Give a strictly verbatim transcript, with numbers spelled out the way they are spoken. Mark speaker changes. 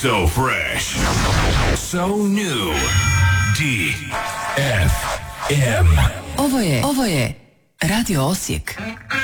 Speaker 1: So fresh. So new. D F M.
Speaker 2: Ovo je, ovo je Radio Osijek.